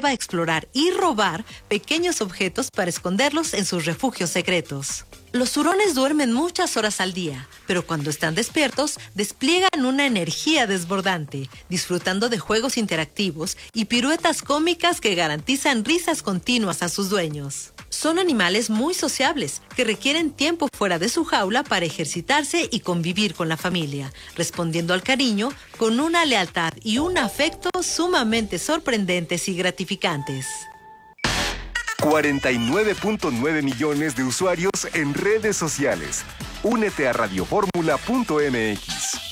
dedicaba a explorar y robar pequeños objetos para esconderlos en sus refugios secretos. Los hurones duermen muchas horas al día, pero cuando están despiertos, despliegan una energía desbordante, disfrutando de juegos interactivos y piruetas cómicas que garantizan risas continuas a sus dueños. Son animales muy sociables, que requieren tiempo fuera de su jaula para ejercitarse y convivir con la familia, respondiendo al cariño con una lealtad y un afecto sumamente sorprendentes y gratificantes. 49.9 millones de usuarios en redes sociales. Únete a radioformula.mx.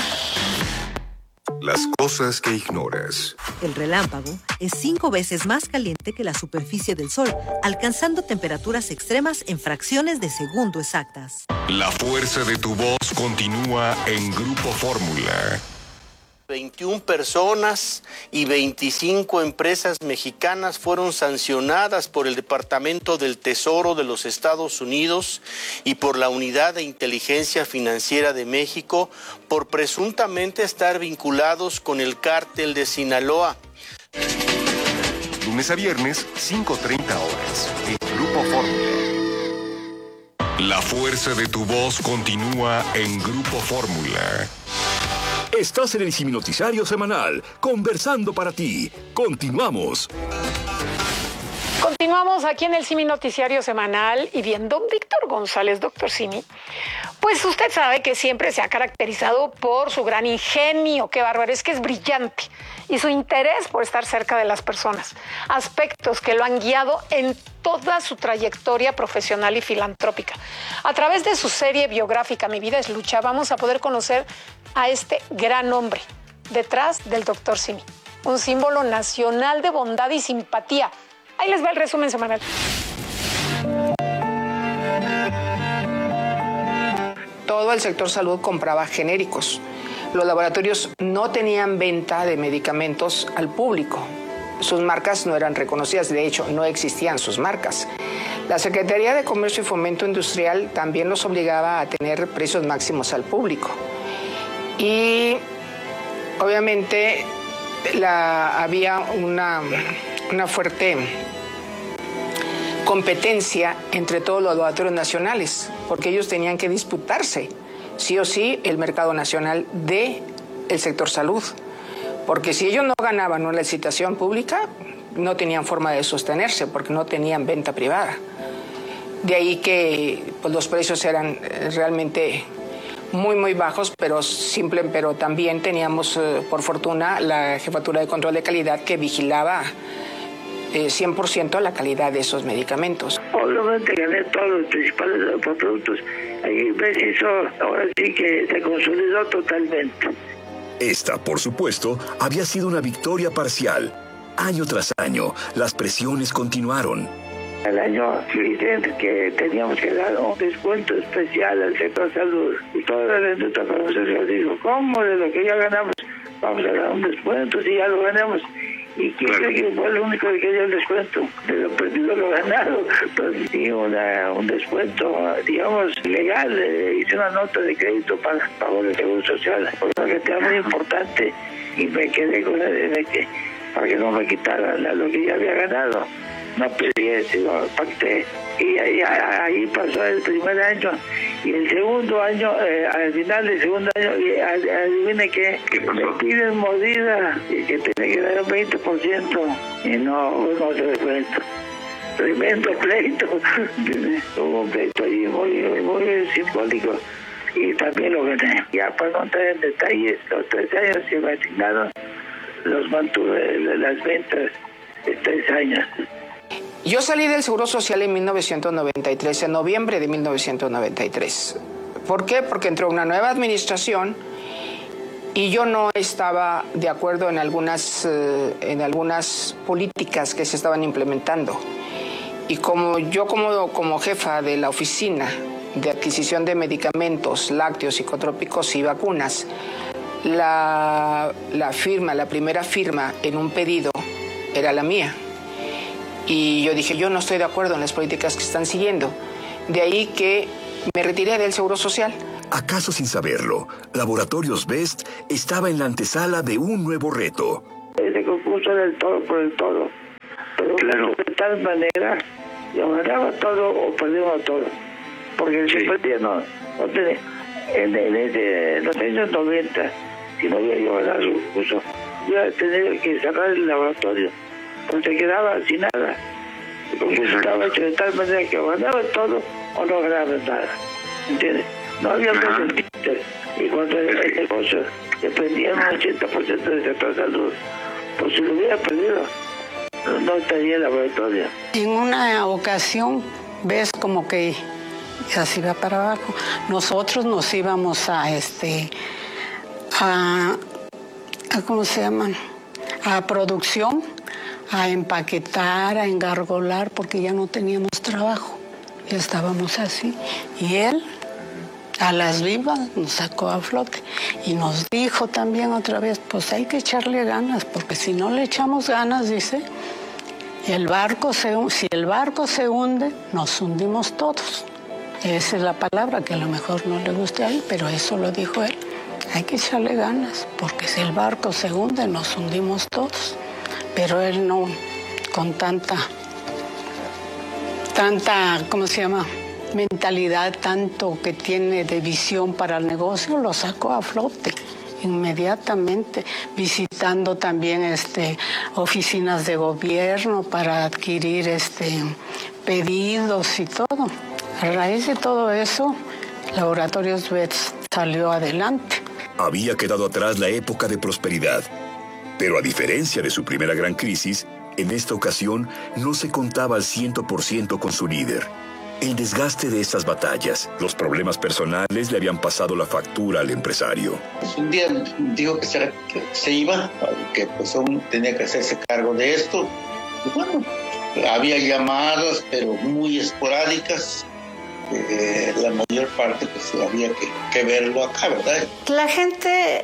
Las cosas que ignoras. El relámpago es 5 veces más caliente que la superficie del Sol, alcanzando temperaturas extremas en fracciones de segundo exactas. La fuerza de tu voz continúa en Grupo Fórmula. 21 personas y 25 empresas mexicanas fueron sancionadas por el Departamento del Tesoro de los Estados Unidos y por la Unidad de Inteligencia Financiera de México por presuntamente estar vinculados con el cártel de Sinaloa. Lunes a viernes, 5:30 horas, en Grupo Fórmula. La fuerza de tu voz continúa en Grupo Fórmula. Estás en el Siminoticiario Semanal, conversando para ti. Continuamos. Continuamos aquí en el Siminoticiario Semanal y bien, don Víctor González, doctor Simi, pues usted sabe que siempre se ha caracterizado por su gran ingenio, qué bárbaro, es que es brillante, y su interés por estar cerca de las personas, aspectos que lo han guiado en toda su trayectoria profesional y filantrópica. A través de su serie biográfica Mi vida es lucha, vamos a poder conocer a este gran hombre detrás del doctor Simi, un símbolo nacional de bondad y simpatía. Ahí les va el resumen semanal. Todo el sector salud compraba genéricos. Los laboratorios no tenían venta de medicamentos al público. Sus marcas no eran reconocidas, de hecho, no existían sus marcas. La Secretaría de Comercio y Fomento Industrial también los obligaba a tener precios máximos al público. Y obviamente había una fuerte competencia entre todos los laboratorios nacionales, porque ellos tenían que disputarse, sí o sí, el mercado nacional del sector salud. Porque si ellos no ganaban una licitación pública, no tenían forma de sostenerse, porque no tenían venta privada. De ahí que pues, los precios eran realmente muy, muy bajos, pero también teníamos, por fortuna, la Jefatura de Control de Calidad que vigilaba 100% la calidad de esos medicamentos. Obviamente gané todos los principales productos. Ahí eso ahora sí que se consolidó totalmente. Esta, por supuesto, había sido una victoria parcial. Año tras año, las presiones continuaron. El año siguiente que teníamos que dar un descuento especial al sector salud. Y toda la industria farmacéutica dijo, ¿cómo de lo que ya ganamos vamos a dar un descuento si ya lo ganamos? ¿Y quién cree que fue el único que dio el descuento? De lo perdido lo ganado. Entonces sí, un descuento, digamos, legal. Hice una nota de crédito para pago de seguro social, cosa que era muy importante, y me quedé con la de que para que no me quitaran lo que ya había ganado. No pedí, sino pacté. Y ahí pasó el primer año. Y el segundo año, al final del segundo año, adivine qué me piden mordida y que tiene que dar un 20%. Y no se descuento. Tremendo pleito. Hubo un pleito ahí muy simbólico. Y también lo gané. Ya para no entrar en detalles, los 3 años que me asignaron, los mantuve las ventas de 3 años. Yo salí del Seguro Social en 1993, en noviembre de 1993. ¿Por qué? Porque entró una nueva administración y yo no estaba de acuerdo en algunas políticas que se estaban implementando. Y como jefa de la oficina de adquisición de medicamentos, lácteos, psicotrópicos y vacunas, la primera firma en un pedido era la mía. Y yo dije, yo no estoy de acuerdo en las políticas que están siguiendo. De ahí que me retiré del Seguro Social. ¿Acaso sin saberlo, Laboratorios Best estaba en la antesala de un nuevo reto? Ese concurso era el todo por el todo. Pero claro, de tal manera, yo ganaba todo o perdíamos todo. Porque si perdía no tenía. En los años 90, si no había yo ganado su curso, iba a tener que cerrar el laboratorio, porque quedaba sin nada. El concurso estaba hecho de tal manera que o ganaba todo o no ganaba nada. ¿Entiendes? No había límites. Y cuando el negocio dependía un 80% del sector salud, pues si lo hubiera perdido, no estaría el laboratorio. En una ocasión, ves como que ya se iba para abajo. Nosotros nos íbamos a ¿cómo se llaman? A producción, a empaquetar, a engargolar, porque ya no teníamos trabajo. Ya estábamos así. Y él, a las vivas, nos sacó a flote. Y nos dijo también otra vez, pues hay que echarle ganas, porque si no le echamos ganas, dice, si el barco se hunde, nos hundimos todos. Esa es la palabra que a lo mejor no le guste a él, pero eso lo dijo él. Hay que echarle ganas, porque si el barco se hunde, nos hundimos todos. Pero él no, con tanta, ¿cómo se llama?, mentalidad, tanto que tiene de visión para el negocio, lo sacó a flote inmediatamente, visitando también oficinas de gobierno para adquirir pedidos y todo. A raíz de todo eso, Laboratorios Betts salió adelante. Había quedado atrás la época de prosperidad, pero a diferencia de su primera gran crisis, en esta ocasión no se contaba al 100% con su líder. El desgaste de estas batallas, los problemas personales le habían pasado la factura al empresario. Un día dijo que se iba, que pues aún tenía que hacerse cargo de esto. Y bueno, había llamadas, pero muy esporádicas. La mayor parte pues había que verlo acá, ¿verdad? La gente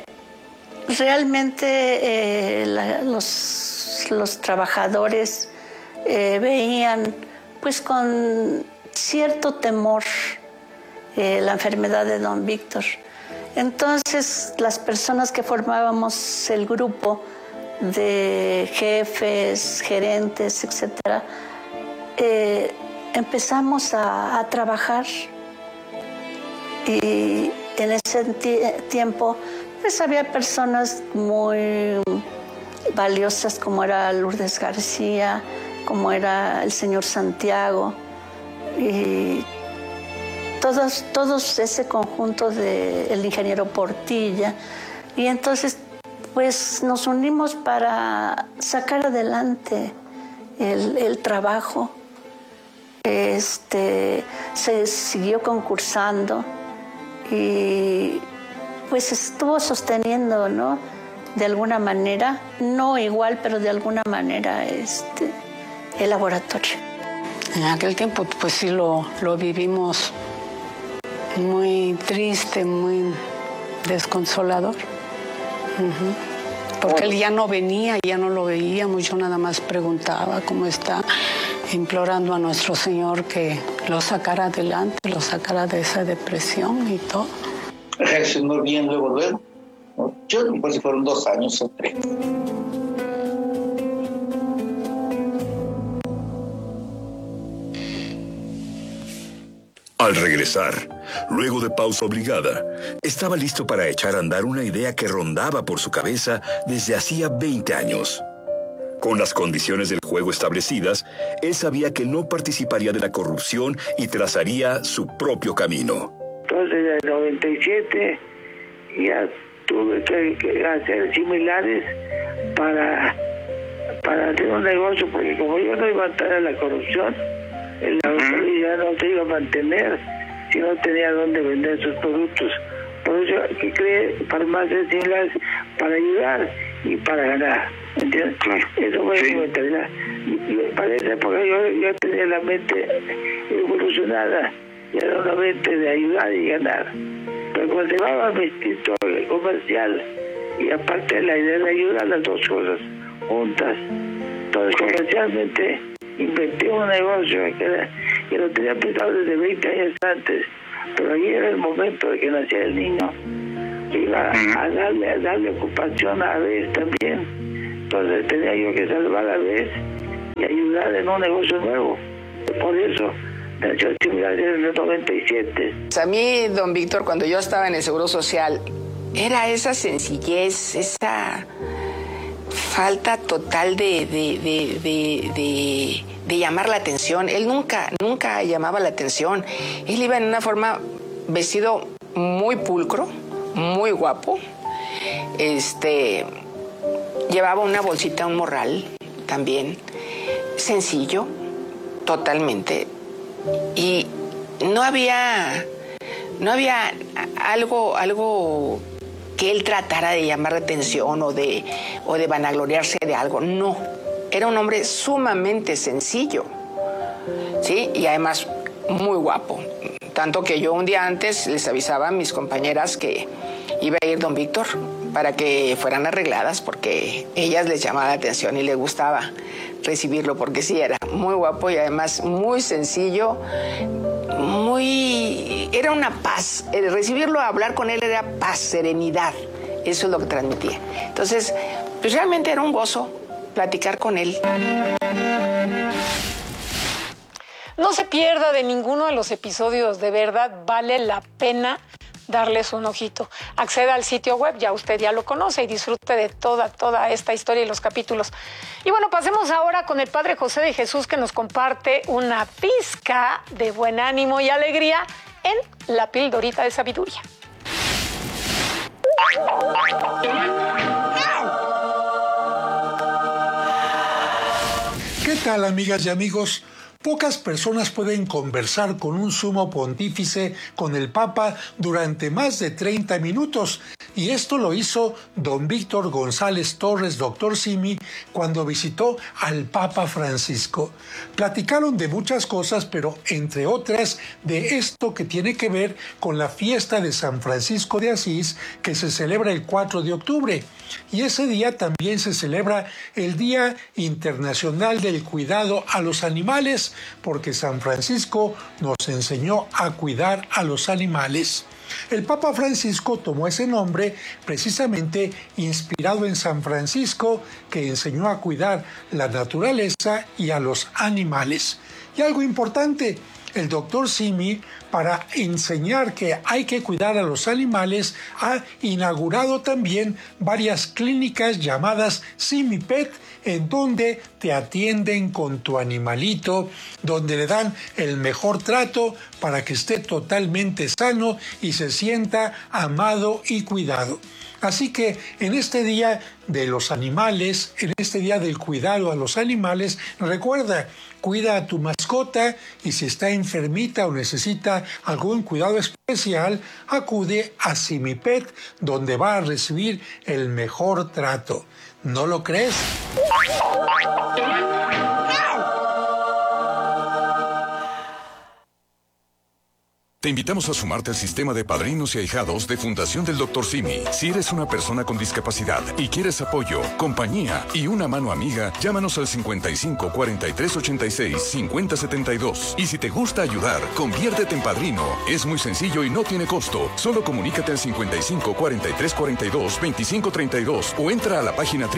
realmente, los trabajadores veían pues con cierto temor la enfermedad de don Víctor. Entonces las personas que formábamos el grupo de jefes, gerentes, etcétera, empezamos a trabajar, y en ese tiempo pues había personas muy valiosas como era Lourdes García, como era el señor Santiago, y todos ese conjunto del ingeniero Portilla, y entonces pues nos unimos para sacar adelante el trabajo. Se siguió concursando y pues estuvo sosteniendo, ¿no?, de alguna manera, no igual, pero de alguna manera el laboratorio. En aquel tiempo pues sí lo vivimos muy triste, muy desconsolador. Porque él ya no venía, ya no lo veíamos, yo nada más preguntaba cómo está, implorando a nuestro Señor que lo sacara adelante, lo sacara de esa depresión y todo. Reaccionó bien luego. Yo pues si fueron 2 años o 3. Al regresar, luego de pausa obligada, estaba listo para echar a andar una idea que rondaba por su cabeza desde hacía 20 años. Con las condiciones del juego establecidas, él sabía que no participaría de la corrupción y trazaría su propio camino. Entonces, en el 97 ya tuve que hacer similares para hacer un negocio, porque como yo no iba a entrar en la corrupción, el laboratorio ya no se iba a mantener si no tenía dónde vender sus productos. Por eso que creé farmacias similares para ayudar y para ganar. ¿Entiendes? Eso fue mi mentalidad. Y para esa época yo tenía la mente evolucionada, y era una mente de ayudar y ganar. Pero cuando llevaba mi instinto comercial y aparte la idea de ayudar, las dos cosas juntas. Entonces comercialmente inventé un negocio que lo tenía pensado desde 20 años antes, pero ahí era el momento de que naciera el niño. Iba a darle ocupación a Vez también. Entonces tenía yo que salvar a Vez y ayudar ayudar en un negocio nuevo. Por eso nació Similares en el 97. A mí, don Víctor, cuando yo estaba en el Seguro Social, era esa sencillez, esa falta total de llamar la atención. Él nunca llamaba la atención. Él iba en una forma, vestido muy pulcro, muy guapo. Llevaba una bolsita, un morral también, sencillo, totalmente. Y no había algo que él tratara de llamar la atención o de vanagloriarse de algo. No, era un hombre sumamente sencillo, ¿sí? Y además muy guapo. Tanto que yo un día antes les avisaba a mis compañeras que iba a ir don Víctor para que fueran arregladas, porque ellas les llamaba la atención y les gustaba recibirlo, porque sí, era muy guapo y además muy sencillo, era una paz. Recibirlo, hablar con él era paz, serenidad. Eso es lo que transmitía. Entonces, pues realmente era un gozo platicar con él. No se pierda de ninguno de los episodios, de verdad vale la pena darles un ojito. Acceda al sitio web, ya usted ya lo conoce, y disfrute de toda esta historia y los capítulos. Y bueno, pasemos ahora con el Padre José de Jesús, que nos comparte una pizca de buen ánimo y alegría en la pildorita de sabiduría. ¿Qué tal, amigas y amigos? Pocas personas pueden conversar con un sumo pontífice, con el Papa, durante más de 30 minutos. Y esto lo hizo don Víctor González Torres, doctor Simi, cuando visitó al Papa Francisco. Platicaron de muchas cosas, pero entre otras de esto que tiene que ver con la fiesta de San Francisco de Asís, que se celebra el 4 de octubre. Y ese día también se celebra el Día Internacional del Cuidado a los Animales, porque San Francisco nos enseñó a cuidar a los animales. El Papa Francisco tomó ese nombre precisamente inspirado en San Francisco, que enseñó a cuidar la naturaleza y a los animales. Y algo importante, el doctor Simi, para enseñar que hay que cuidar a los animales, ha inaugurado también varias clínicas llamadas Simi Pet, en donde te atienden con tu animalito, donde le dan el mejor trato para que esté totalmente sano y se sienta amado y cuidado. Así que en este día de los animales, en este día del cuidado a los animales, recuerda, cuida a tu mascota, y si está enfermita o necesita algún cuidado especial, acude a Simi Pet, donde va a recibir el mejor trato. ¿No lo crees? Te invitamos a sumarte al sistema de padrinos y ahijados de Fundación del Dr. Simi. Si eres una persona con discapacidad y quieres apoyo, compañía y una mano amiga, llámanos al 55 43 86 50 72. Y si te gusta ayudar, conviértete en padrino. Es muy sencillo y no tiene costo. Solo comunícate al 55 43 42 25 32 o entra a la página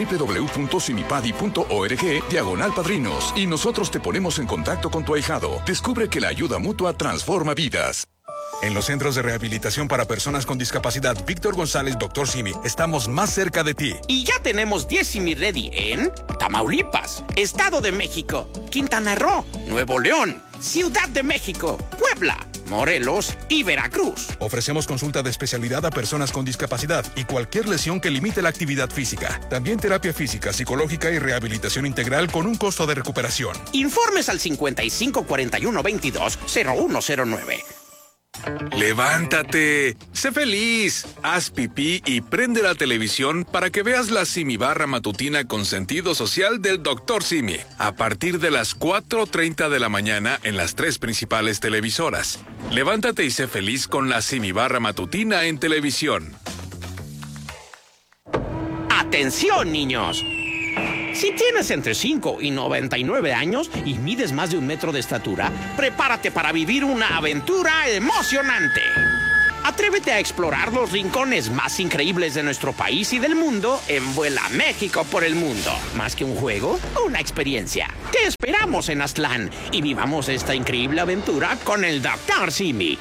www.simipadi.org/padrinos y nosotros te ponemos en contacto con tu ahijado. Descubre que la ayuda mutua transforma vidas. En los centros de rehabilitación para personas con discapacidad Víctor González, Dr. Simi, estamos más cerca de ti. Y ya tenemos 10 Simi Ready en Tamaulipas, Estado de México, Quintana Roo, Nuevo León, Ciudad de México, Puebla, Morelos y Veracruz. Ofrecemos consulta de especialidad a personas con discapacidad y cualquier lesión que limite la actividad física. También terapia física, psicológica y rehabilitación integral con un costo de recuperación. Informes al 55 41 22 0109. ¡Levántate! ¡Sé feliz! Haz pipí y prende la televisión para que veas la Simi Barra matutina con sentido social del Dr. Simi. A partir de las 4:30 de la mañana en las 3 principales televisoras. Levántate y sé feliz con la Simi Barra matutina en televisión. ¡Atención, niños! Si tienes entre 5 y 99 años y mides más de 1 metro de estatura, prepárate para vivir una aventura emocionante. Atrévete a explorar los rincones más increíbles de nuestro país y del mundo en Vuela México por el Mundo. Más que un juego, una experiencia. Te esperamos en Aztlán y vivamos esta increíble aventura con el Dr. Simi.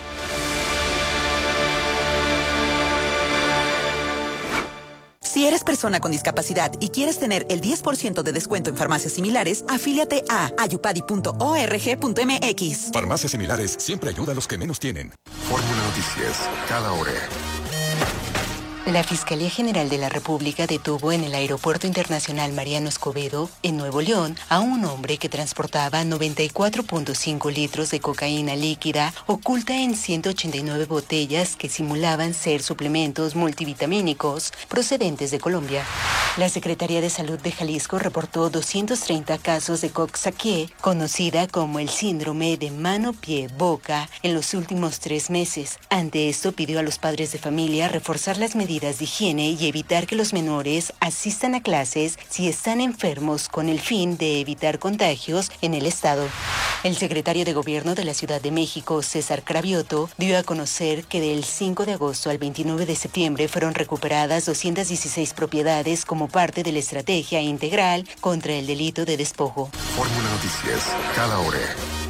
Si eres persona con discapacidad y quieres tener el 10% de descuento en farmacias similares, afíliate a ayupadi.org.mx. Farmacias similares siempre ayuda a los que menos tienen. Fórmula Noticias, cada hora. La Fiscalía General de la República detuvo en el Aeropuerto Internacional Mariano Escobedo, en Nuevo León, a un hombre que transportaba 94.5 litros de cocaína líquida oculta en 189 botellas que simulaban ser suplementos multivitamínicos procedentes de Colombia. La Secretaría de Salud de Jalisco reportó 230 casos de coxsackie, conocida como el síndrome de mano-pie-boca, en los últimos 3 meses. Ante esto, pidió a los padres de familia reforzar las medidas de higiene y evitar que los menores asistan a clases si están enfermos, con el fin de evitar contagios en el estado. El secretario de Gobierno de la Ciudad de México, César Cravioto, dio a conocer que del 5 de agosto al 29 de septiembre fueron recuperadas 216 propiedades como parte de la estrategia integral contra el delito de despojo. Fórmula Noticias, cada hora.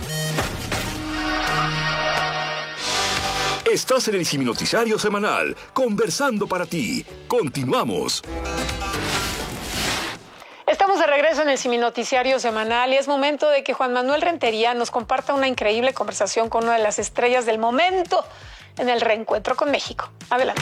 Estás en el Simi Noticiario Semanal, conversando para ti. Continuamos. Estamos de regreso en el Simi Noticiario Semanal y es momento de que Juan Manuel Rentería nos comparta una increíble conversación con una de las estrellas del momento en el reencuentro con México. Adelante.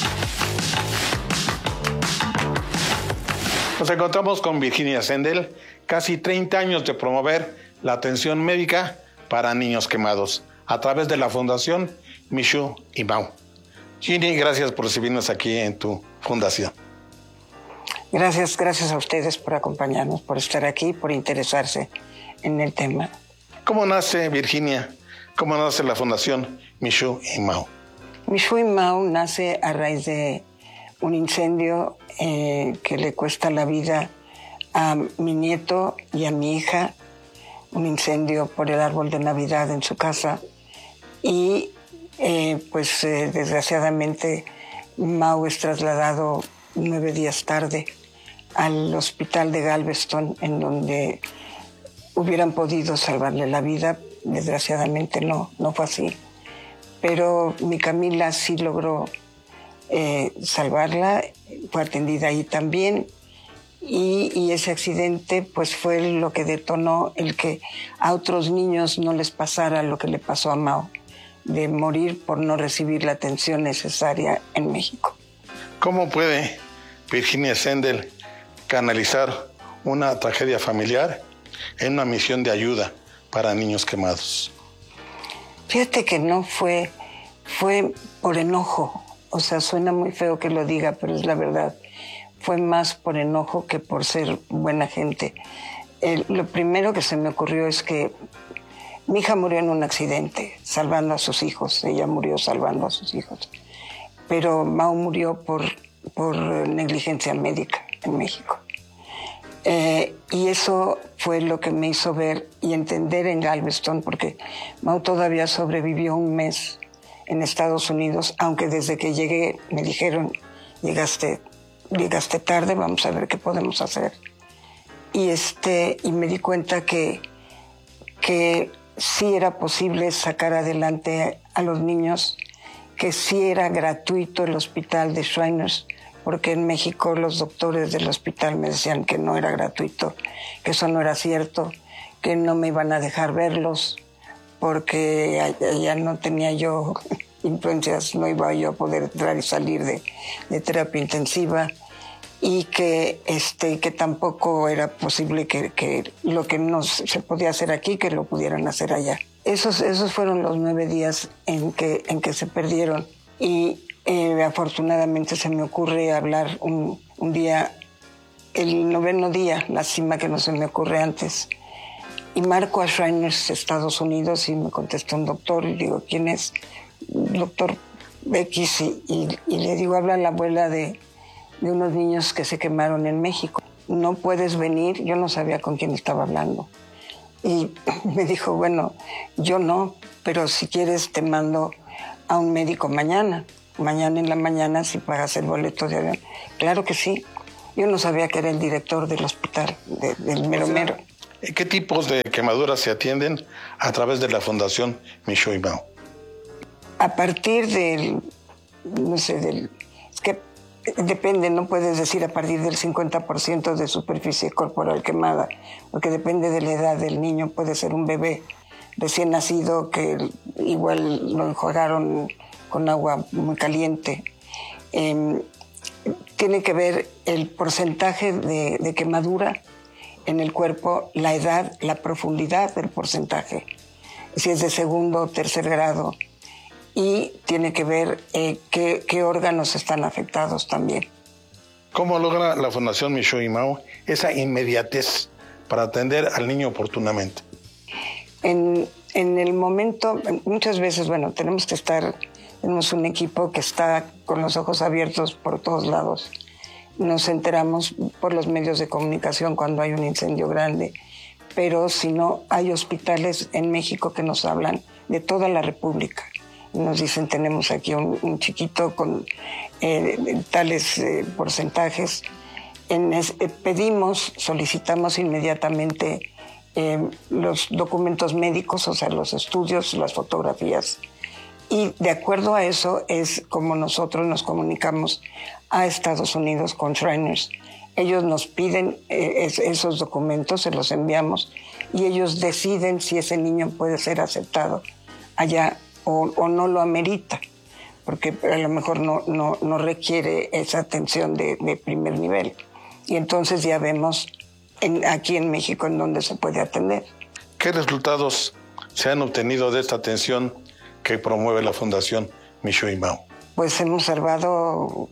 Nos encontramos con Virginia Sendel, casi 30 años de promover la atención médica para niños quemados a través de la Fundación Michoud y Mau. Ginny, gracias por recibirnos aquí en tu fundación. Gracias a ustedes por acompañarnos, por estar aquí, por interesarse en el tema. ¿Cómo nace, Virginia? ¿Cómo nace la Fundación Michoud y Mau? Michoud y Mau nace a raíz de un incendio que le cuesta la vida a mi nieto y a mi hija, un incendio por el árbol de Navidad en su casa. Y desgraciadamente Mau es trasladado 9 días tarde al hospital de Galveston, en donde hubieran podido salvarle la vida. Desgraciadamente no fue así. Pero mi Camila sí logró salvarla, fue atendida ahí también. Y ese accidente pues fue lo que detonó el que a otros niños no les pasara lo que le pasó a Mau, de morir por no recibir la atención necesaria en México. ¿Cómo puede Virginia Sendel canalizar una tragedia familiar en una misión de ayuda para niños quemados? Fíjate que no fue por enojo. O sea, suena muy feo que lo diga, pero es la verdad. Fue más por enojo que por ser buena gente. Lo primero que se me ocurrió es que mi hija murió en un accidente, salvando a sus hijos. Ella murió salvando a sus hijos. Pero Mau murió por negligencia médica en México. Y eso fue lo que me hizo ver y entender en Galveston, porque Mau todavía sobrevivió un mes en Estados Unidos, aunque desde que llegué me dijeron, llegaste tarde, vamos a ver qué podemos hacer. Y me di cuenta que sí era posible sacar adelante a los niños, que sí era gratuito el hospital de Shriners, porque en México los doctores del hospital me decían que no era gratuito, que eso no era cierto, que no me iban a dejar verlos, porque ya no tenía yo influencias, no iba yo a poder entrar y salir de terapia intensiva, y que tampoco era posible que lo que no se podía hacer aquí, que lo pudieran hacer allá. Esos fueron los 9 días en que se perdieron. Y afortunadamente se me ocurre hablar un día, el 9º día, lástima que no se me ocurre antes. Y marco a Shriners, Estados Unidos, y me contesta un doctor, y digo, ¿quién es? Doctor X, y le digo, habla la abuela de unos niños que se quemaron en México. No puedes venir. Yo no sabía con quién estaba hablando. Y me dijo, bueno, yo no, pero si quieres te mando a un médico mañana. Mañana en la mañana, si pagas el boleto de avión. Claro que sí. Yo no sabía que era el director del hospital, del mero mero. ¿Qué tipos de quemaduras se atienden a través de la Fundación Michoacán y Mau? A partir del, es que depende, no puedes decir a partir del 50% de superficie corporal quemada, porque depende de la edad del niño. Puede ser un bebé recién nacido que igual lo enjuagaron con agua muy caliente. Tiene que ver el porcentaje de quemadura en el cuerpo, la edad, la profundidad del porcentaje, si es de segundo o tercer grado, y tiene que ver qué órganos están afectados también. ¿Cómo logra la Fundación Michoacán y Mau esa inmediatez para atender al niño oportunamente? En el momento, muchas veces, tenemos un equipo que está con los ojos abiertos por todos lados. Nos enteramos por los medios de comunicación cuando hay un incendio grande, pero si no, hay hospitales en México que nos hablan de toda la República. Nos dicen, tenemos aquí un chiquito con tales porcentajes. Solicitamos inmediatamente los documentos médicos, o sea, los estudios, las fotografías. Y de acuerdo a eso es como nosotros nos comunicamos a Estados Unidos con Shriners. Ellos nos piden esos documentos, se los enviamos, y ellos deciden si ese niño puede ser aceptado allá o no lo amerita, porque a lo mejor no requiere esa atención de primer nivel. Y entonces ya vemos aquí en México en dónde se puede atender. ¿Qué resultados se han obtenido de esta atención que promueve la Fundación Michoacán y Mau? Pues hemos salvado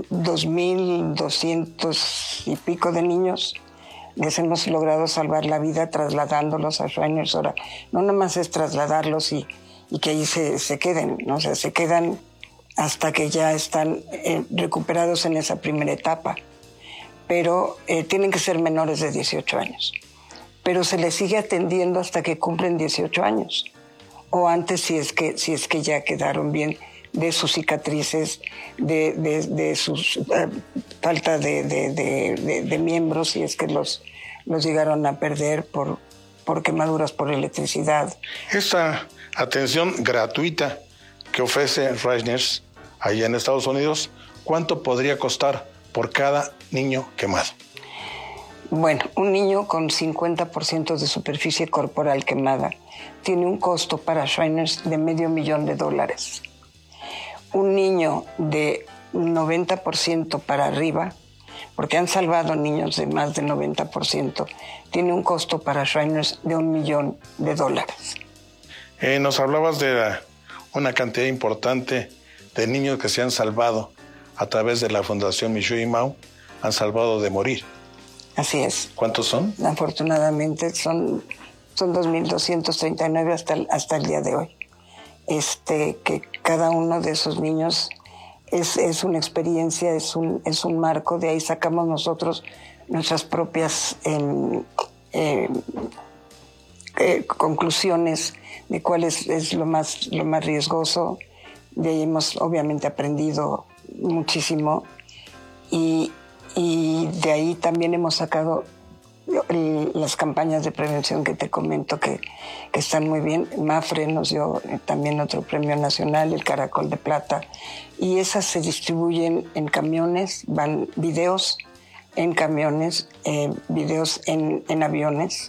2,200 y pico de niños. Les hemos logrado salvar la vida trasladándolos a Shriners. Ahora, no nomás es trasladarlos y que ahí se queden, ¿no? O sea, se quedan hasta que ya están recuperados en esa primera etapa. Pero tienen que ser menores de 18 años. Pero se les sigue atendiendo hasta que cumplen 18 años. O antes si es que ya quedaron bien de sus cicatrices, de sus falta de miembros, si es que los llegaron a perder por quemaduras por electricidad. Esta atención gratuita que ofrece Shriners allá en Estados Unidos, ¿cuánto podría costar por cada niño quemado? Bueno, un niño con 50% de superficie corporal quemada tiene un costo para Shriners de $500,000. Un niño de 90% para arriba, porque han salvado niños de más de 90%, tiene un costo para Shriners de $1,000,000. Nos hablabas de una cantidad importante de niños que se han salvado a través de la Fundación Michoacán y Mau, han salvado de morir. Así es. ¿Cuántos son? Afortunadamente son 2,239 hasta el día de hoy. Que cada uno de esos niños es una experiencia, es un marco. De ahí sacamos nosotros nuestras propias conclusiones de cuál es lo más riesgoso. De ahí hemos obviamente aprendido muchísimo y de ahí también hemos sacado las campañas de prevención que te comento que están muy bien. MAFRE nos dio también otro premio nacional, el Caracol de Plata, y esas se distribuyen en camiones, van videos en camiones, videos en aviones,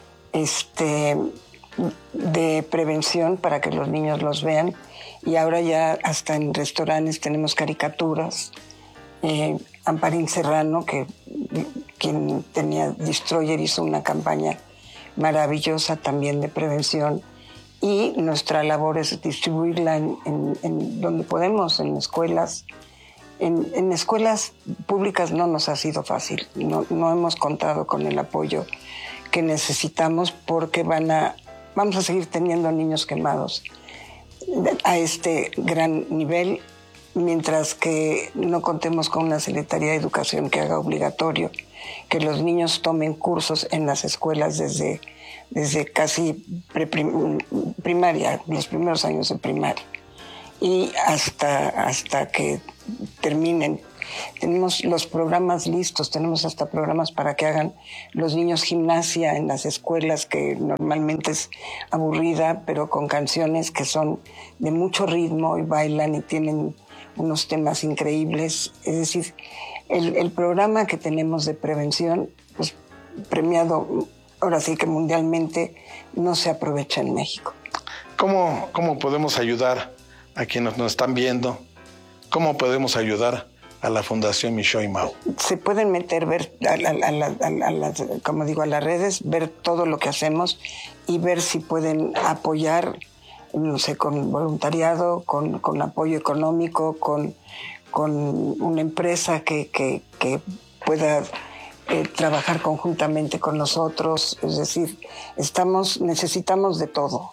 de prevención para que los niños los vean, y ahora ya hasta en restaurantes tenemos caricaturas. Amparín Serrano, quien tenía Destroyer, hizo una campaña maravillosa también de prevención, y nuestra labor es distribuirla en donde podemos, en escuelas. En escuelas públicas no nos ha sido fácil, no hemos contado con el apoyo que necesitamos porque vamos a seguir teniendo niños quemados a este gran nivel, mientras que no contemos con una Secretaría de Educación que haga obligatorio que los niños tomen cursos en las escuelas desde casi primaria, los primeros años de primaria, y hasta que terminen tenemos los programas listos, tenemos hasta programas para que hagan los niños gimnasia en las escuelas, que normalmente es aburrida, pero con canciones que son de mucho ritmo y bailan y tienen unos temas increíbles. Es decir, el programa que tenemos de prevención, pues premiado ahora sí que mundialmente, no se aprovecha en México. ¿Cómo podemos ayudar a quienes nos están viendo? ¿Cómo podemos ayudar a la Fundación Michoacán y Mau? Se pueden meter, ver como digo, a las redes, ver todo lo que hacemos y ver si pueden apoyar, no sé, con voluntariado, con apoyo económico, con una empresa que pueda trabajar conjuntamente con nosotros. Es decir, necesitamos de todo.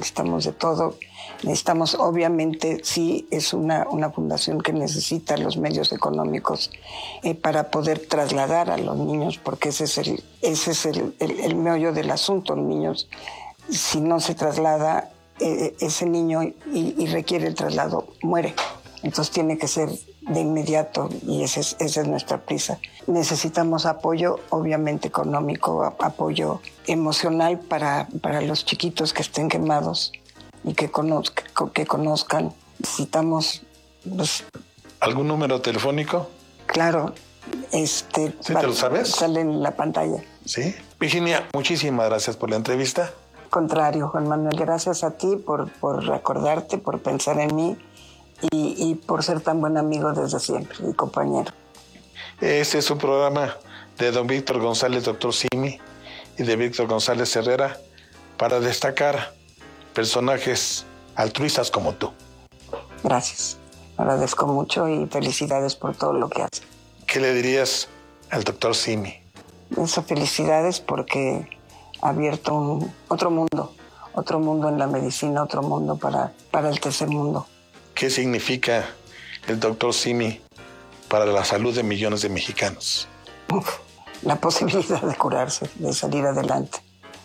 Necesitamos, obviamente, sí es una fundación que necesita los medios económicos para poder trasladar a los niños, porque ese es el meollo del asunto. Los niños, si no se traslada ese niño y requiere el traslado, muere. Entonces tiene que ser de inmediato y esa es nuestra prisa. Necesitamos apoyo, obviamente económico, apoyo emocional para los chiquitos que estén quemados y que conozcan. Necesitamos... Pues, ¿algún número telefónico? Claro. ¿Sí te lo sabes? Sale en la pantalla. Sí. Virginia, muchísimas gracias por la entrevista. Contrario, Juan Manuel, gracias a ti por recordarte, por pensar en mí y por ser tan buen amigo desde siempre y compañero. Este es un programa de don Víctor González, doctor Simi, y de Víctor González Herrera, para destacar personajes altruistas como tú. Gracias. Agradezco mucho y felicidades por todo lo que haces. ¿Qué le dirías al doctor Simi? Eso, felicidades, porque ha abierto otro mundo en la medicina, otro mundo para el tercer mundo. ¿Qué significa el doctor Simi para la salud de millones de mexicanos? La posibilidad de curarse, de salir adelante.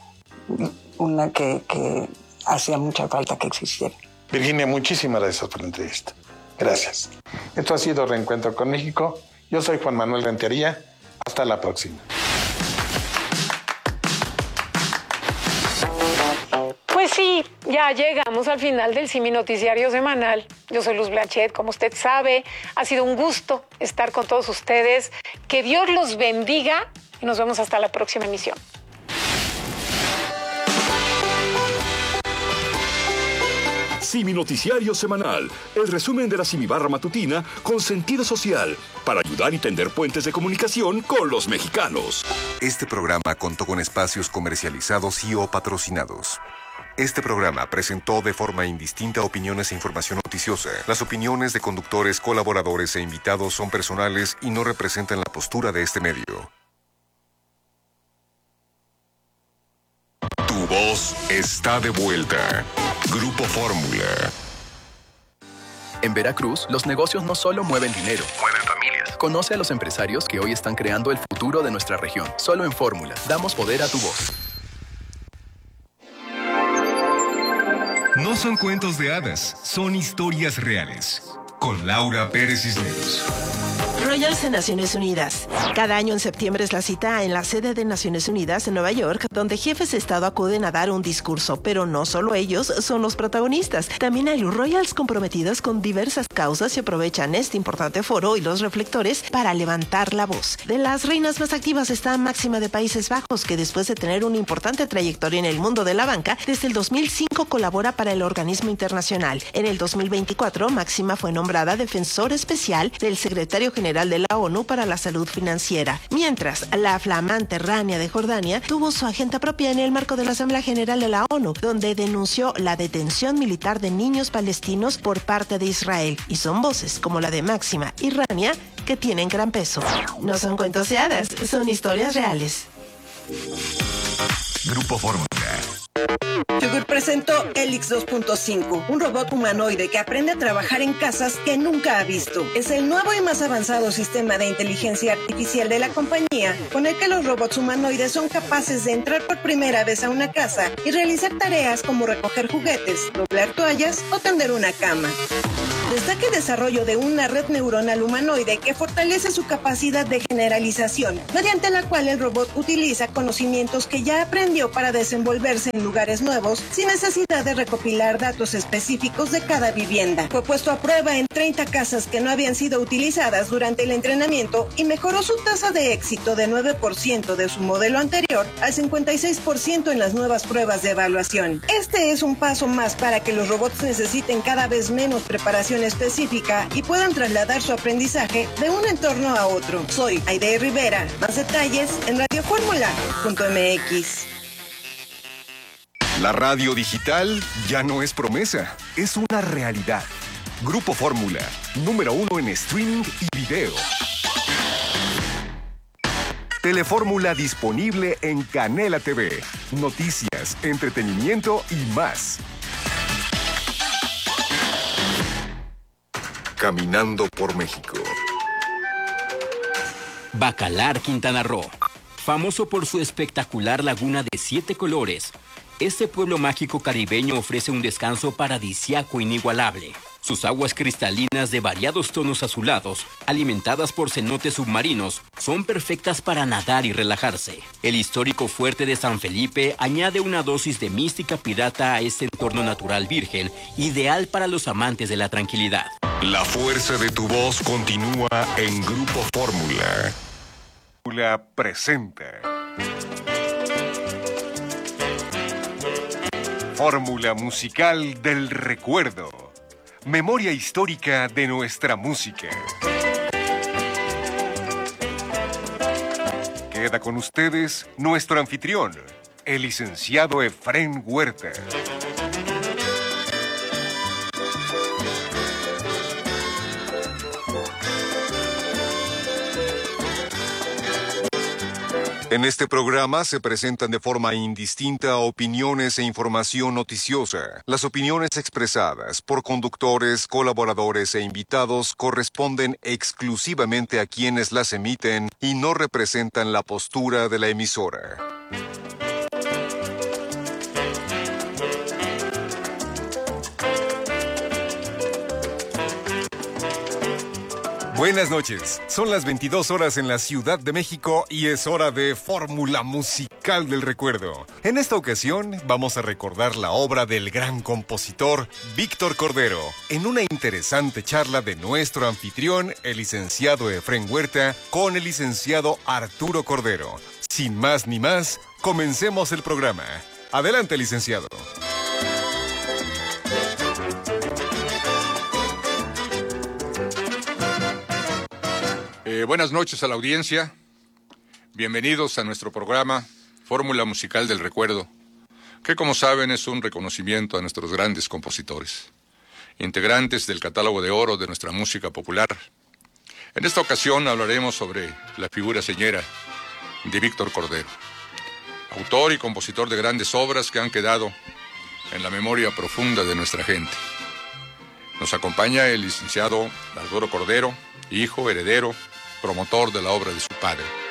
Una que hacía mucha falta que existiera. Virginia, muchísimas gracias por la entrevista. Gracias. Esto ha sido Reencuentro con México. Yo soy Juan Manuel Rentería. Hasta la próxima. Pues sí, ya llegamos al final del Simi Noticiario Semanal. Yo soy Luz Blanchet, como usted sabe. Ha sido un gusto estar con todos ustedes. Que Dios los bendiga y nos vemos hasta la próxima emisión. Simi Noticiario Semanal, el resumen de la Simibarra Matutina con sentido social, para ayudar y tender puentes de comunicación con los mexicanos. Este programa contó con espacios comercializados y o patrocinados. Este programa presentó de forma indistinta opiniones e información noticiosa. Las opiniones de conductores, colaboradores e invitados son personales y no representan la postura de este medio. Tu voz está de vuelta. Grupo Fórmula. En Veracruz, los negocios no solo mueven dinero, mueven familias. Conoce a los empresarios que hoy están creando el futuro de nuestra región. Solo en Fórmula, damos poder a tu voz. No son cuentos de hadas, son historias reales. Con Laura Pérez Cisneros. Royals de Naciones Unidas. Cada año en septiembre es la cita en la sede de Naciones Unidas en Nueva York, donde jefes de Estado acuden a dar un discurso, pero no solo ellos son los protagonistas. También hay Royals comprometidos con diversas causas y aprovechan este importante foro y los reflectores para levantar la voz. De las reinas más activas está Máxima de Países Bajos, que después de tener una importante trayectoria en el mundo de la banca, desde el 2005 colabora para el organismo internacional. En el 2024, Máxima fue nombrada defensor especial del secretario general de la ONU para la salud financiera, mientras la flamante Rania de Jordania tuvo su agenda propia en el marco de la Asamblea General de la ONU, donde denunció la detención militar de niños palestinos por parte de Israel, y son voces como la de Máxima y Rania que tienen gran peso. No son cuentos de hadas, son historias reales. Grupo Fórmula. Yogur presentó Helix 2.5, un robot humanoide que aprende a trabajar en casas que nunca ha visto. Es el nuevo y más avanzado sistema de inteligencia artificial de la compañía, con el que los robots humanoides son capaces de entrar por primera vez a una casa y realizar tareas como recoger juguetes, doblar toallas o tender una cama. Destaca el desarrollo de una red neuronal humanoide que fortalece su capacidad de generalización, mediante la cual el robot utiliza conocimientos que ya aprendió para desenvolverse en lugares nuevos sin necesidad de recopilar datos específicos de cada vivienda. Fue puesto a prueba en 30 casas que no habían sido utilizadas durante el entrenamiento y mejoró su tasa de éxito de 9% de su modelo anterior al 56% en las nuevas pruebas de evaluación. Este es un paso más para que los robots necesiten cada vez menos preparación específica y puedan trasladar su aprendizaje de un entorno a otro. Soy Aide Rivera. Más detalles en radioformula.mx. La radio digital ya no es promesa, es una realidad. Grupo Fórmula, número 1 en streaming y video. Telefórmula disponible en Canela TV. Noticias, entretenimiento y más. Caminando por México. Bacalar, Quintana Roo. Famoso por su espectacular laguna de 7 colores, este pueblo mágico caribeño ofrece un descanso paradisíaco inigualable. Sus aguas cristalinas de variados tonos azulados, alimentadas por cenotes submarinos, son perfectas para nadar y relajarse. El histórico fuerte de San Felipe añade una dosis de mística pirata a este entorno natural virgen, ideal para los amantes de la tranquilidad. La fuerza de tu voz continúa en Grupo Fórmula. Fórmula presenta. Fórmula musical del recuerdo. Memoria histórica de nuestra música. Queda con ustedes nuestro anfitrión, el licenciado Efrén Huerta. En este programa se presentan de forma indistinta opiniones e información noticiosa. Las opiniones expresadas por conductores, colaboradores e invitados corresponden exclusivamente a quienes las emiten y no representan la postura de la emisora. Buenas noches, son las 22 horas en la Ciudad de México y es hora de Fórmula Musical del Recuerdo. En esta ocasión vamos a recordar la obra del gran compositor Víctor Cordero, en una interesante charla de nuestro anfitrión, el licenciado Efrén Huerta, con el licenciado Arturo Cordero. Sin más ni más, comencemos el programa. Adelante, licenciado. Buenas noches a la audiencia. Bienvenidos a nuestro programa Fórmula Musical del Recuerdo, que como saben es un reconocimiento a nuestros grandes compositores, integrantes del catálogo de oro de nuestra música popular. En esta ocasión hablaremos sobre la figura señera de Víctor Cordero, autor y compositor de grandes obras que han quedado en la memoria profunda de nuestra gente. Nos acompaña el licenciado Arturo Cordero, hijo, heredero, promotor de la obra de su padre.